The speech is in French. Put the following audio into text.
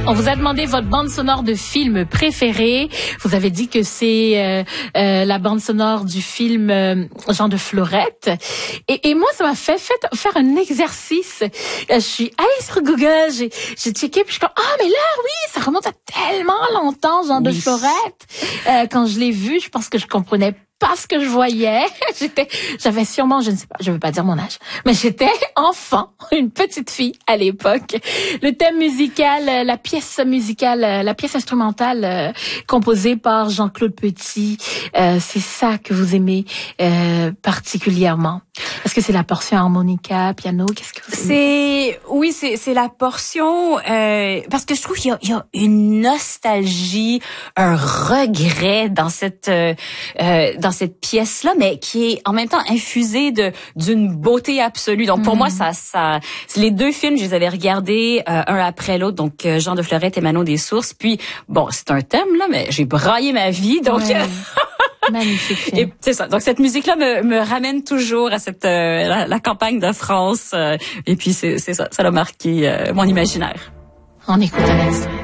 On vous a demandé votre bande sonore de film préférée. Vous avez dit que c'est la bande sonore du film Jean de Florette. Et moi, ça m'a fait faire un exercice. Je suis allée sur Google, j'ai checké, puis je suis comme, ah, mais là, oui, ça remonte à tellement longtemps, Jean de Florette. Quand je l'ai vu, je pense que je comprenais pas ce que je voyais. J'avais sûrement, je ne sais pas, je veux pas dire mon âge, mais j'étais enfant, une petite fille à l'époque. Le thème musical, la pièce instrumentale composée par Jean-Claude Petit, c'est ça que vous aimez particulièrement. Est-ce que c'est la portion harmonica, piano, qu'est-ce que vous aimez? C'est la portion parce que je trouve qu'il y a une nostalgie, un regret dans cette pièce-là, mais qui est en même temps infusée d'une beauté absolue. Donc pour moi, ça, les deux films, je les avais regardés un après l'autre. Donc Jean de Florette et Manon des Sources. Puis bon, c'est un thème là, mais j'ai braillé ma vie. Donc magnifique. Et c'est ça. Donc cette musique-là me ramène toujours à cette la campagne de France. Et puis c'est ça, ça a marqué mon imaginaire. On écoute un extrait.